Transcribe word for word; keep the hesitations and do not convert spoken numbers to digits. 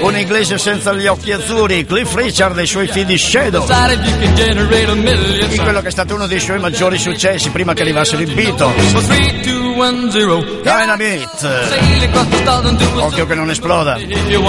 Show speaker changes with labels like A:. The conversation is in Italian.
A: un inglese senza gli occhi azzurri, Cliff Richard e i suoi figli Shadow, in quello che è stato uno dei suoi maggiori successi prima che arrivassero i Beatles. Dynamite, occhio che non esploda.